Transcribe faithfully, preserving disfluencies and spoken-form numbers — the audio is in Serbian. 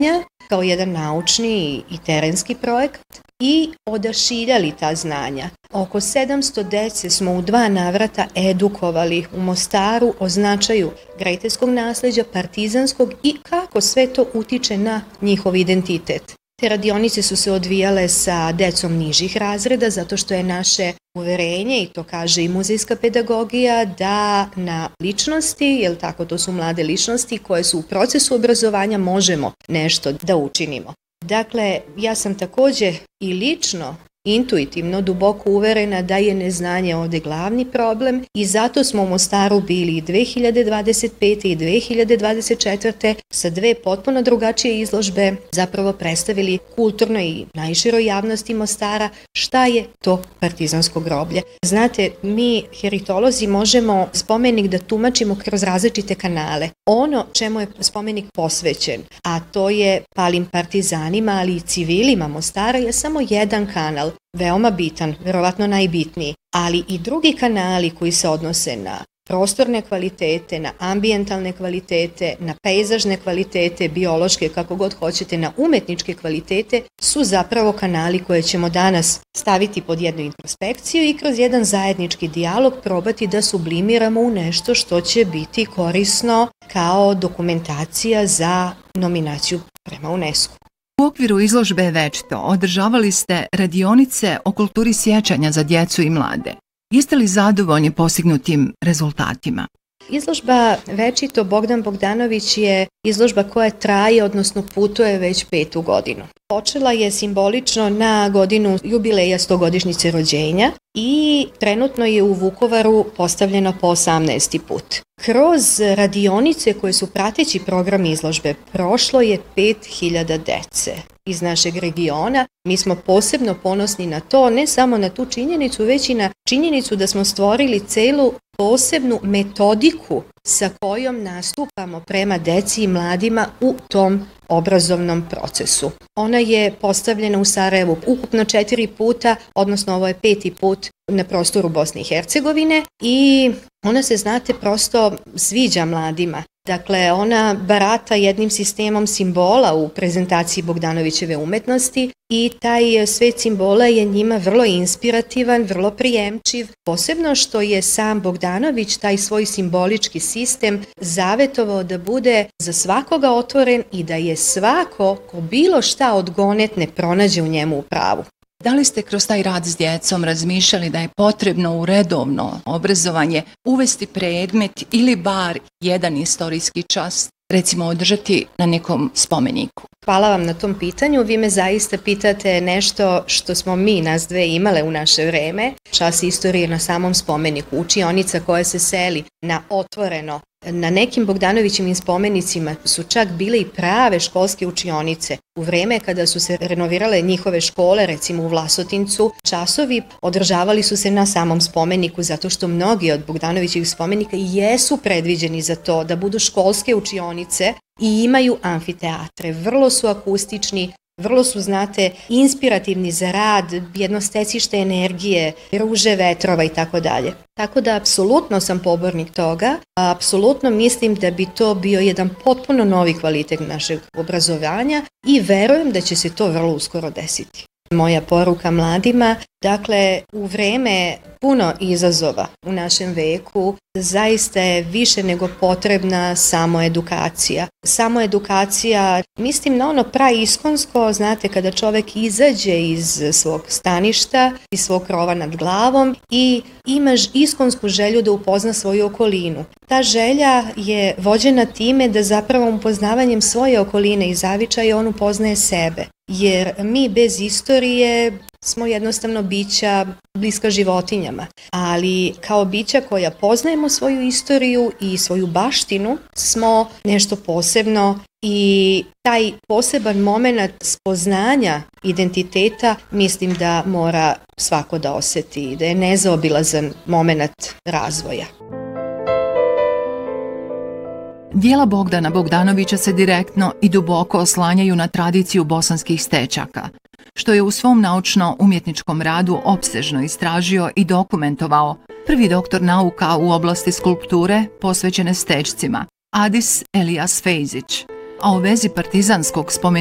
kao jedan naučni i terenski projekat i odašiljali ta znanja. Oko sedamsto dece smo u dva navrata edukovali u Mostaru o značaju graditeljskog nasleđa, partizanskog i kako sve to utiče na njihov identitet. Te radionice su se odvijale sa decom nižih razreda zato što je naše uverenje, i to kaže i muzejska pedagogija, da na ličnosti, jer tako to su mlade ličnosti koje su u procesu obrazovanja, možemo nešto da učinimo. Dakle, ja sam također i lično intuitivno duboko uverena da je neznanje ovdje glavni problem i zato smo u Mostaru bili i dve hiljade dvadeset pete. i dve hiljade dvadeset četvrte. sa dve potpuno drugačije izložbe zapravo predstavili kulturnoj i najširoj javnosti Mostara šta je to partizansko groblje. Znate, mi heritolozi možemo spomenik da tumačimo kroz različite kanale. Ono čemu je spomenik posvećen, a to je palim partizanima, ali i civilima Mostara, je samo jedan kanal, veoma bitan, verovatno najbitniji, ali i drugi kanali koji se odnose na prostorne kvalitete, na ambijentalne kvalitete, na pejzažne kvalitete, biološke, kako god hoćete, na umetničke kvalitete, su zapravo kanali koje ćemo danas staviti pod jednu introspekciju i kroz jedan zajednički dijalog probati da sublimiramo u nešto što će biti korisno kao dokumentacija za nominaciju prema UNESCO. U okviru izložbe Večito održavali ste radionice o kulturi sjećanja za djecu i mlade. Jeste li zadovoljni postignutim rezultatima? Izložba Večito Bogdan Bogdanović je izložba koja traje, odnosno putuje već petu godinu. Počela je simbolično na godinu jubileja stogodišnjice rođenja i trenutno je u Vukovaru postavljena po osamnaesti put. Kroz radionice koje su prateći program izložbe prošlo je pet hiljada dece iz našeg regiona. Mi smo posebno ponosni na to, ne samo na tu činjenicu, već i na činjenicu da smo stvorili celu posebnu metodiku sa kojom nastupamo prema deci i mladima u tom obrazovnom procesu. Ona je postavljena u Sarajevu ukupno četiri puta, odnosno ovo je peti put na prostoru Bosne i Hercegovine i ona se, znate, prosto sviđa mladima. Dakle, ona barata jednim sistemom simbola u prezentaciji Bogdanovićeve umetnosti i taj svet simbola je njima vrlo inspirativan, vrlo prijemčiv. Posebno što je sam Bogdanović taj svoj simbolički sistem zavetovao da bude za svakoga otvoren i da je svako ko bilo šta odgonetne pronađe u njemu u pravu. Da li ste kroz taj rad s djecom razmišljali da je potrebno u redovno obrazovanje uvesti predmet ili bar jedan istorijski čas, recimo održati na nekom spomeniku? Hvala vam na tom pitanju. Vi me zaista pitate nešto što smo mi, nas dve, imale u naše vreme. Čas istorije na samom spomeniku, učionica koja se seli na otvoreno. Na nekim Bogdanovićevim spomenicima su čak bile i prave školske učionice. U vreme kada su se renovirale njihove škole, recimo u Vlasotincu, časovi održavali su se na samom spomeniku zato što mnogi od Bogdanovićevih spomenika jesu predviđeni za to da budu školske učionice i imaju amfiteatre. Vrlo su akustični, vrlo su, znate, inspirativni za rad, jedno stecište energije, ruže vetrova i tako dalje. Tako da apsolutno sam pobornik toga, a apsolutno mislim da bi to bio jedan potpuno novi kvalitet našeg obrazovanja i verujem da će se to vrlo uskoro desiti. Moja poruka mladima, dakle, u vreme puno izazova u našem veku, zaista je više nego potrebna samoedukacija. Samoedukacija, mislim na ono praiskonsko, znate, kada čovjek izađe iz svog staništa, iz svog krova nad glavom i ima iskonsku želju da upozna svoju okolinu. Ta želja je vođena time da zapravo upoznavanjem svoje okoline i zavičaja on upoznaje sebe. Jer mi bez istorije smo jednostavno bića bliska životinjama, ali kao bića koja poznajemo svoju istoriju i svoju baštinu smo nešto posebno i taj poseban moment spoznanja identiteta mislim da mora svako da osjeti, da je nezaobilazan moment razvoja. Dijela Bogdana Bogdanovića se direktno i duboko oslanjaju na tradiciju bosanskih stečaka, što je u svom naučno-umjetničkom radu opsežno istražio i dokumentovao prvi doktor nauka u oblasti skulpture posvećene stečcima, Adis Elias Fejzić. a u vezi partizanskog spomenika